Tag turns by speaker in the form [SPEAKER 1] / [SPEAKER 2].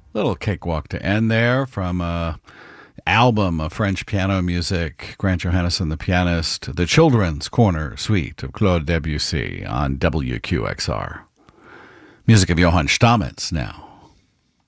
[SPEAKER 1] Little cakewalk to end there from a album of French piano music, Grant Johannesson the pianist, the Children's Corner Suite of Claude Debussy on WQXR. Music of Johann Stamitz now.